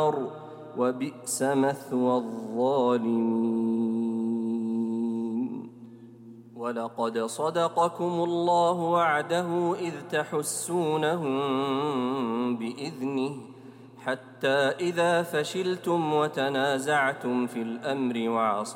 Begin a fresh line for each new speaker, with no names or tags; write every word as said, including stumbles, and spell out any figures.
وبئس مثوى الظالمين. ولقد صدقكم الله وعده إذ تحسونهم بإذنه حتى إذا فشلتم وتنازعتم في الأمر وعصيتم